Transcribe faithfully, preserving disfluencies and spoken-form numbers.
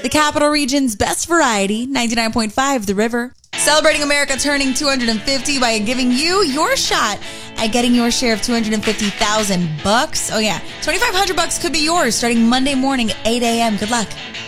The Capital Region's best variety, ninety-nine point five The River. Celebrating America turning two hundred fifty by giving you your shot at getting your share of two hundred fifty thousand bucks. Oh yeah, twenty-five hundred bucks could be yours starting Monday morning at eight a.m. Good luck.